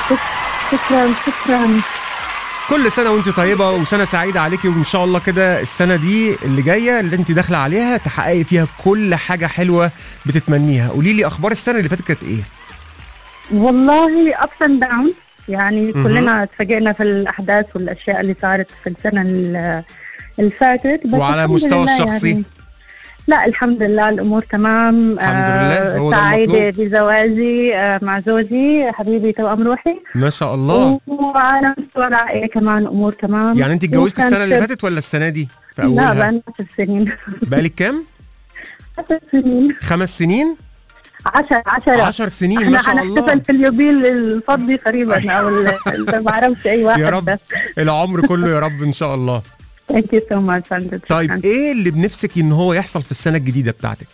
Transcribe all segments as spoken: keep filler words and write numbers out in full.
شكرا شكرا. كل سنه وانت طيبه وسنه سعيده عليكي، وان شاء الله كده السنه دي اللي جايه اللي انت داخله عليها تحققي فيها كل حاجه حلوه بتتمنيها. قولي لي اخبار السنه اللي فاتت كانت ايه؟ والله ups and downs، يعني مهم. كلنا اتفاجئنا في الأحداث والأشياء اللي صارت في السنة ال- اللي فاتت. بس وعلى الحمد المستوى لله الشخصي؟ يعني لا الحمد لله الأمور تمام. الحمد لله، هو ده سعيدة المطلوب. بزواجي آه مع زوجي حبيبي توأم روحي، ما شاء الله. وعلى مستوى العائلة كمان أمور تمام. يعني انت اتجوزتي السنه اللي وكانت- فاتت ولا السنه دي في لا اولها؟ بقى عشر سنين. بقالك كام؟ عشر سنين خمس سنين؟ عشر عشرة عشر سنين ما احنا شاء الله. هنحتفل في اليوبيل الفضي قريبا او ال- ال- ما اعرفش اي واحد. يا رب العمر كله يا رب ان شاء الله. ثانك يو سو ماتش. طيب ايه اللي بنفسك ان هو يحصل في السنه الجديده بتاعتك؟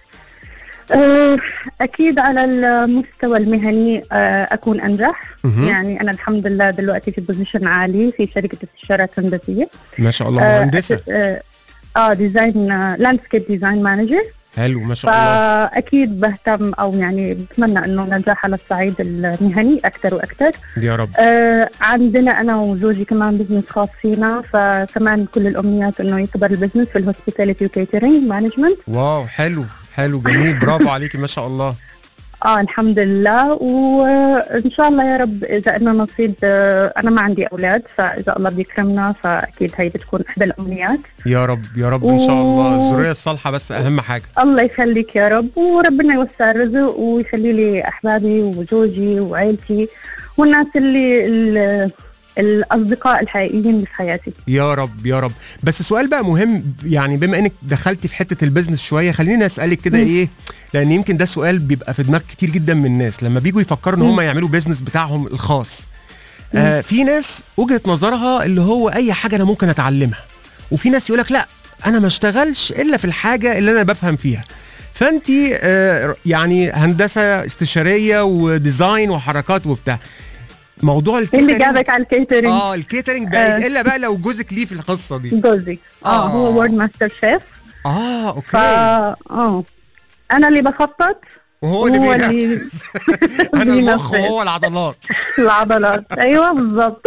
اكيد على المستوى المهني آه، اكون انجح. مهم. يعني انا الحمد لله دلوقتي في بوزيشن عالي في شركه استشارات هندسيه. ما شاء الله آه، مهندسه. اه آه، ديزاين لاندسكيب ديزاين مانجر. حلو ما شاء الله. فاكيد بهتم او يعني بتمنى انه نجاح على الصعيد المهني اكثر واكثر. يا رب. آه عندنا انا وزوجي كمان بزنس خاص فينا، فكمان كل الامنيات انه يكبر البزنس في الهوسبيتاليتي وكيترينج مانجمنت. واو حلو حلو جميل برافو عليكي ما شاء الله. اه الحمد لله، وان شاء الله يا رب اذا لنا نصيب. آه انا ما عندي اولاد، فاذا الله بيكرمنا فاكيد هي بتكون احدى الامنيات. يا رب يا رب ان شاء الله الذريه الصالحه بس اهم حاجه. الله يخليك يا رب، وربنا يوسع الرزق ويخلي لي احبابي وزوجي وعائلتي والناس اللي, اللي الأصدقاء الحقيقيين اللي في حياتي. يا رب يا رب. بس سؤال بقى مهم، يعني بما انك دخلتي في حته البيزنس شويه خليني اسالك كده ايه، لان يمكن ده سؤال بيبقى في دماغ كتير جدا من الناس لما بيجوا يفكروا ان هم يعملوا بيزنس بتاعهم الخاص. آه في ناس وجهه نظرها اللي هو اي حاجه انا ممكن اتعلمها، وفي ناس يقولك لا انا ما اشتغلش الا في الحاجه اللي انا بفهم فيها. فانتي آه يعني هندسه استشاريه وديزاين وحركات وبتاع، موضوع الكيترينج اللي جابك على الكيترينج. اه الكيترينج بعيد، آه. الا بقى لو جوزك ليه في القصه دي. جوزي اه, آه. هو وورد ماستر شيف. اه اوكي. فا اه انا اللي بخطط وهو اللي هو بينفذ. انا المخ وهو العضلات. العضلات ايوه بالظبط.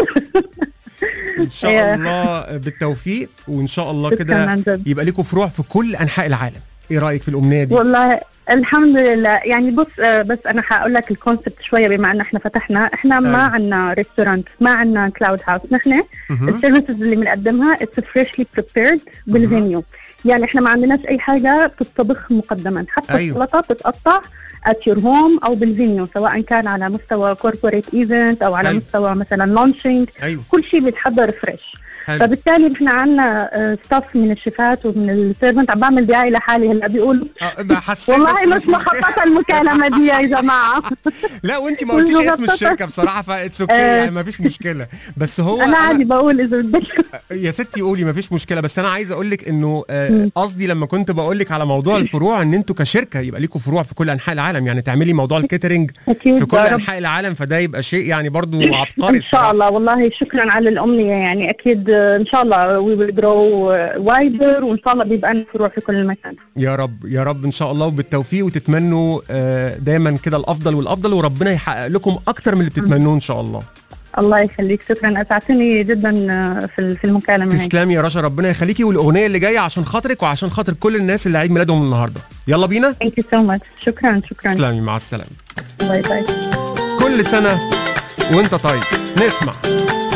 ان شاء الله بالتوفيق، وان شاء الله كده يبقى لكم فروع في كل انحاء العالم. ايه رايك في الامنيه دي؟ والله الحمد لله. يعني بص بس انا هقول لك الكونسبت شويه. بما ان احنا فتحنا احنا ما عندنا ريستورانت، ما عندنا كلاود هاوس. نحن السيرفيسز اللي بنقدمها اتس فريشلي بريبيرد بالفينيو. يعني احنا ما عندناش اي حاجه بتطبخ مقدما، حتى أيوه. السلطه بتتقطع at your home او بالفينيو، سواء كان على مستوى كوربوريت ايفنت او على أيوه. مستوى مثلا لانشينج. أيوه. كل شيء بيتحضر فريش. حلو. فبالتالي نحن عندنا ستاف من الشيفات ومن السيرفنت. عم بعمل دعايه لحالي هلا بيقولوا والله مش مخططه المكالمه دي يا جماعه. لا وانت ما قلتيش اسم الشركه بصراحه فاتس اوكي يعني ما فيش مشكله. بس هو انا عادي بقول اذا بدك يا ستي قولي ما فيش مشكله. بس انا عايز اقول لك انه قصدي لما كنت بقول لك على موضوع الفروع ان انتوا كشركه يبقى لكم فروع في كل انحاء العالم، يعني تعملي موضوع الكيترينج في كل انحاء العالم، فده يبقى شيء يعني برضو عبقري ان شاء الله. والله شكرا على الامنيه، يعني اكيد ان شاء الله we will grow wider، وان شاء الله بيبقى لنا فروع في كل مكان. يا رب يا رب ان شاء الله وبالتوفيق، وتتمنوا دايما كده الافضل والافضل، وربنا يحقق لكم اكتر من اللي بتتمنوه ان شاء الله. الله يخليك، شكرا اسعدتني جدا في في المكالمه. تسلمي يا رشا ربنا يخليكي. والاغنيه اللي جايه عشان خاطرك وعشان خاطر كل الناس اللي عيد ميلادهم النهارده. يلا بينا. ثانك يو سو ماتش. شكرا شكرا. تسلمي مع السلامه. باي باي. كل سنه وانت طيب. نسمع